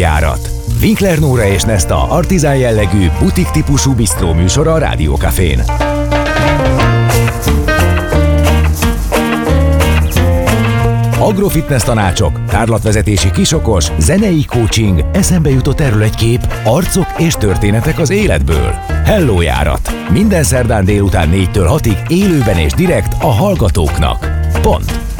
Járat. Winkler Nóra és Nesta artizán jellegű, butik típusú bisztró műsora a Rádió Cafén. Agrofitness tanácsok, tárlatvezetési kisokos, zenei coaching, eszembe jutott erről egy kép, arcok és történetek az életből. Hello Járat. Minden szerdán délután 4-től 6-ig élőben és direkt a hallgatóknak. Pont.